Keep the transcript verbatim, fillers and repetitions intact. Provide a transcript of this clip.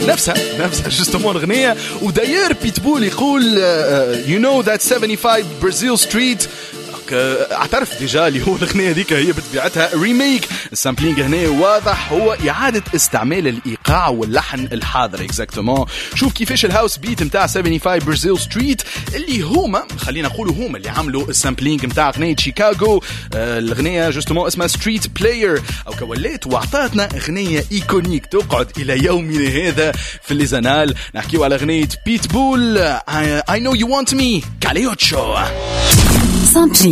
نفسها نفسها جستمون الغنية. وداير بيتبول يقول uh, you know that seventy-five Brazil Street. اعترف ديجا اللي هو الأغنية ديك هي بطبيعتها ريميك. السامبلينج هنا واضح هو إعادة استعمال الإيقاع واللحن الحاضر اكزاكتومون. شوف كيفاش الهاوس بيت متاع seventy-five برازيل ستريت اللي هما خلينا نقولوا هما اللي عملوا السامبلينج متاع أغنية شيكاغو. آه الأغنية جوستومون اسمها ستريت بلاير أو كولات وعطاتنا أغنية إيكونيك تقعد إلى يومنا هذا في الليزانال. نحكيو على أغنية بيتبول I know you want me كاليوتشو.